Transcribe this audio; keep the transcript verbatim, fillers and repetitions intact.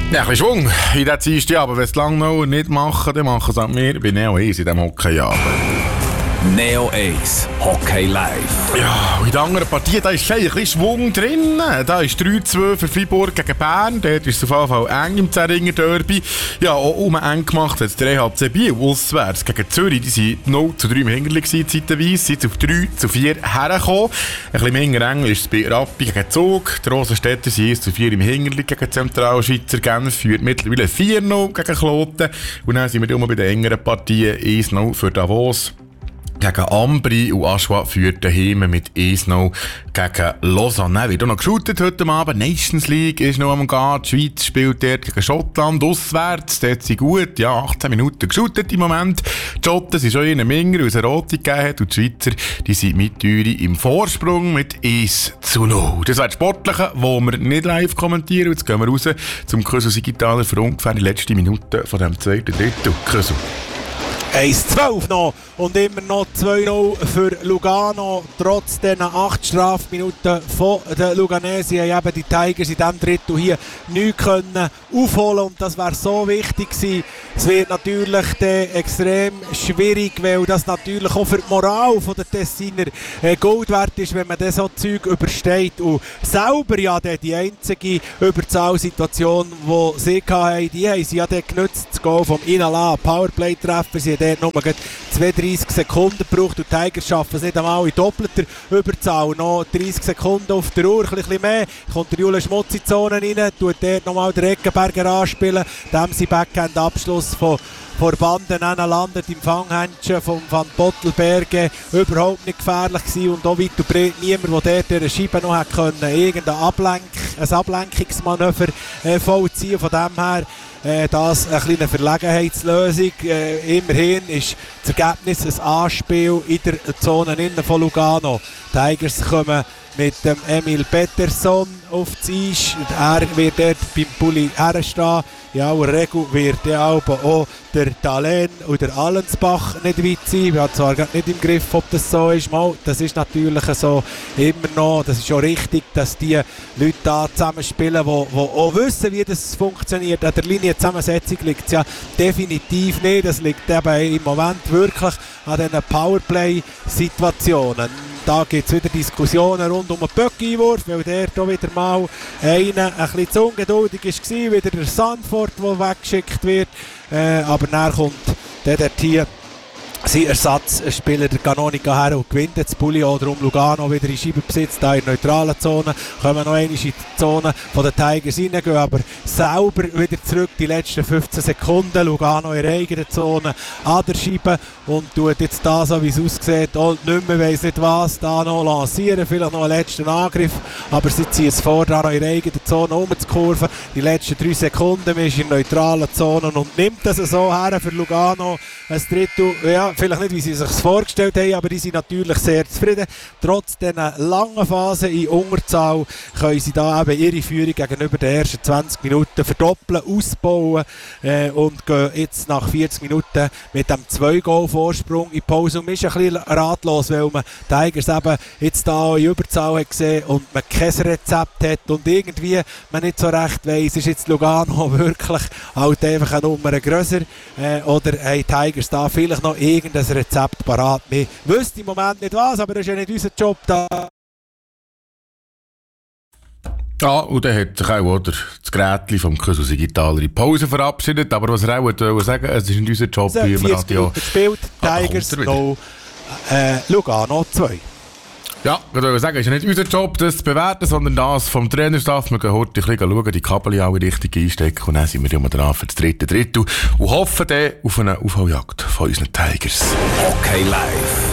Ja, ein bisschen Schwung in dieser Dienstag, aber wenn es lange noch nicht machen, dann machen es auch wir bei Neo eins in diesem Hockeyabend. Neo eins Hockey Live. Ja, und in der anderen Partie, da ist ein bisschen Schwung drin. Da ist drei zwei für Freiburg gegen Bern. Dort ist es auf jeden Fall eng im Zähringer Derby. Ja, auch um eng gemacht hat es der E H C Biel auswärts gegen Zürich. Die waren null zu drei im Hinterli zeitweise. Sie sind auf drei zu vier hergekommen. Ein bisschen mehr eng ist es bei Rappi gegen Zug. Die Rosenstädter sind eins zu vier im Hinterli gegen Zentralschweizer. Genf führt mittlerweile vier null gegen Kloten. Und dann sind wir immer bei den engeren Partien eins null für Davos gegen Ambri und Aschua führt daheim mit eins null gegen Lausanne. Dann wird auch noch geshootet heute Abend. Nations League ist noch am Gehen. Die Schweiz spielt dort gegen Schottland auswärts. Dort sind gut, ja, achtzehn Minuten geshootet im Moment. Die Schotten sind schon in einem Minger, weil es eine Rote gegeben hat. Und die Schweizer, die sind mit Türi im Vorsprung mit eins zu null. Das wäre das Sportliche, das wir nicht live kommentieren. Jetzt gehen wir raus zum Kösel Sigitaler für ungefähr die letzte Minute von dem zweiten Drittel. Kösel. eins zwölf noch und immer noch zwei null für Lugano. Trotz dieser acht Strafminuten von den Luganesi haben eben die Tigers in diesem Drittel hier nichts können aufholen und das wäre so wichtig gewesen. Es wird natürlich extrem schwierig, weil das natürlich auch für die Moral der Tessiner Gold wert ist, wenn man das so Zeug übersteht. Und selber ja die einzige Überzahlsituation, die sie hatten, die haben sie ja genutzt, das Goal vom Inala, Powerplay-Treffer. Sie haben dort nur zweiunddreissig Sekunden gebraucht und die Tigers schaffen es nicht einmal in doppelter Überzahl. Noch dreißig Sekunden auf der Uhr, ein bisschen mehr. Kommt der Jule Schmutz in die Zone rein, tut dort nochmal den Eckenberger anspielen. Dem sein Backhand-Abschluss von vor Banden landet im Fanghändchen von Van Bottelberge überhaupt nicht gefährlich gewesen und auch weit und breit niemand, der dort der Scheibe noch hat können, irgendein Ablenk, ein Ablenkungsmanöver äh, vollziehen. Von dem her äh, das eine kleine Verlegenheitslösung. Äh, immerhin ist das Ergebnis ein Anspiel in der Zone innen von Lugano. Die Tigers kommen mit dem Emil Pettersson auf die Eis. Er wird dort beim Pulli herstehen. In aller Regel wird der auch der Talen oder der Allensbach nicht weit sein. Ich habe zwar nicht im Griff, ob das so ist. Mal, das ist natürlich so immer noch. Das ist schon richtig, dass die Leute da zusammenspielen, die auch wissen, wie das funktioniert. An der Linienzusammensetzung liegt es ja definitiv nicht. Das liegt eben im Moment wirklich an diesen Powerplay-Situationen. Da gibt es wieder Diskussionen rund um den Böcki-Einwurf, weil der hier wieder mal einer ein bisschen zu ungeduldig war, wieder der Sanford, der weggeschickt wird. Äh, aber dann kommt der dort hier sein Ersatzspieler, der Canonica, her und gewinnt jetzt Pulli oder um Lugano wieder in Scheibenbesitz, da in der neutralen Zone, kommen noch einmal in die Zone von den Tigers reingehen, aber selber wieder zurück, die letzten fünfzehn Sekunden, Lugano in der eigenen Zone an der Scheibe und tut jetzt da, so wie es aussieht, und nicht mehr weiss nicht was, da noch lancieren, vielleicht noch einen letzten Angriff, aber sie ziehen es vor, da noch in der eigenen Zone umzukurven, die letzten drei Sekunden, man ist in der neutralen Zone und nimmt das so her für Lugano, ein Drittel, ja, vielleicht nicht, wie sie sich vorgestellt haben, aber die sind natürlich sehr zufrieden. Trotz dieser langen Phase in Unterzahl können sie da eben ihre Führung gegenüber den ersten zwanzig Minuten verdoppeln, ausbauen äh, und gehen jetzt nach vierzig Minuten mit dem zwei Goal Vorsprung in Pause. Und man ist ein bisschen ratlos, weil man Tigers eben jetzt da in Überzahl hat gesehen und man kein Rezept hat und irgendwie man nicht so recht weiss, ist jetzt Lugano wirklich halt einfach eine Nummer grösser äh, oder haben Tigers da vielleicht noch irgendein Rezept parat. Wir wüssten im Moment nicht was, aber das ist ja nicht unser Job da. Ja, und dann hat sich auch oder, das Gerätchen vom Kösel Sigitaler in Pause verabschiedet. Aber was er auch wollte sagen, es ist nicht unser Job so, hier im Radio. Gespielt, Tigers noch äh, Lugano zwei. Ja, ich würde sagen, es ist ja nicht unser Job, das zu bewerten, sondern das vom Trainerstaff. Wir gehen heute ein bisschen schauen, die Kabel auch richtig einstecken und dann sind wir immer dran für das dritte Drittel und hoffen dann auf eine Aufholjagd von unseren Tigers. Hockey Live.